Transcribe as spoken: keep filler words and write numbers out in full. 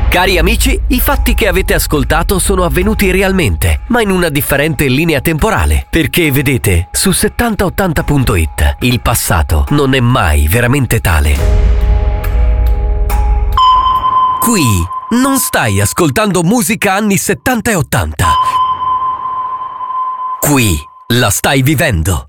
Cari amici, i fatti che avete ascoltato sono avvenuti realmente, ma in una differente linea temporale. Perché vedete, su settanta ottanta punto it il passato non è mai veramente tale. Qui non stai ascoltando musica anni settanta e ottanta. Qui la stai vivendo.